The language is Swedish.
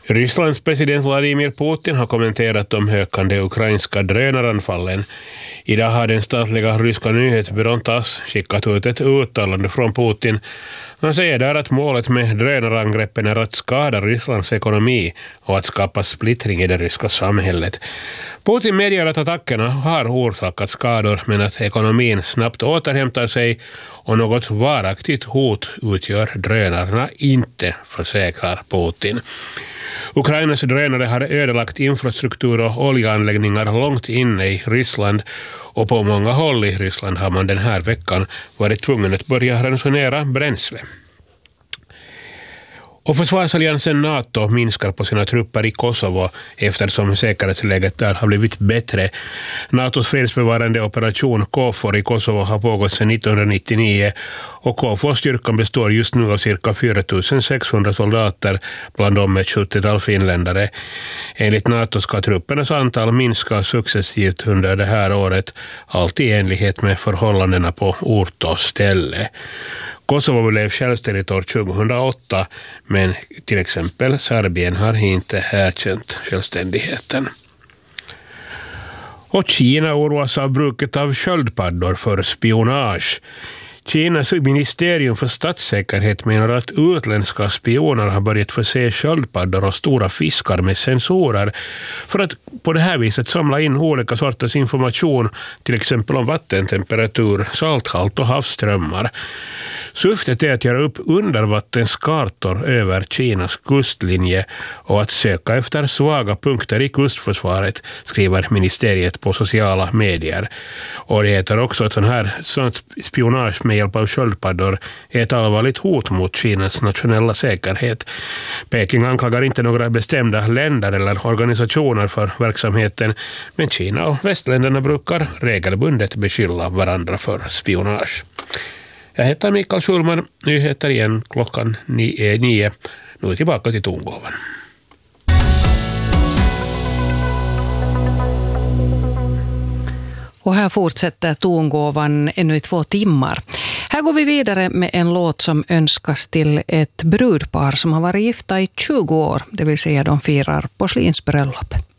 Rysslands president Vladimir Putin har kommenterat de ökande ukrainska drönaranfallen. Idag har den statliga ryska nyhetsbyrån TASS skickat ut ett uttalande från Putin. Han säger där att målet med drönarangreppen är att skada Rysslands ekonomi och att skapa splittring i det ryska samhället. Putin medger att attackerna har orsakat skador men att ekonomin snabbt återhämtar sig och något varaktigt hot utgör drönarna inte, försäkrar Putin. Ukrainas drönare har ödelagt infrastruktur och oljeanläggningar långt inne i Ryssland och på många håll i Ryssland har man den här veckan varit tvungen att börja ransonera bränsle. Och försvarsalliansen NATO minskar på sina trupper i Kosovo eftersom säkerhetsläget där har blivit bättre. NATOs fredsbevarande operation KFOR i Kosovo har pågått sedan 1999 och KFOR-styrkan består just nu av cirka 4 600 soldater, bland dem ett 70-tal finländare. Enligt NATO ska truppernas antal minska successivt under det här året, allt i enlighet med förhållandena på ort och ställe. Kosovo blev självständigt år 2008, men till exempel Serbien har inte erkänt självständigheten. Och Kina oroas av bruket av sköldpaddor för spionage. Kinas ministerium för statssäkerhet menar att utländska spioner har börjat förse sköldpaddor och stora fiskar med sensorer för att på det här viset samla in olika sorters information, till exempel om vattentemperatur, salthalt och havsströmmar. Syftet är att göra upp undervattenskartor över Kinas kustlinje och att söka efter svaga punkter i kustförsvaret, skriver ministeriet på sociala medier. Och det heter också att sånt spionage med hjälp av sköldpaddor är ett allvarligt hot mot Kinas nationella säkerhet. Peking anklagar inte några bestämda länder eller organisationer för verksamheten, men Kina och västländerna brukar regelbundet beskylla varandra för spionage. Jag heter Mikael Schulman, nyheter igen klockan 9. Nu tillbaka till tongåvan. Och här fortsätter tongåvan ännu i 2 timmar. Här går vi vidare med en låt som önskas till ett brudpar som har varit gifta i 20 år, det vill säga de firar porslinsbröllop.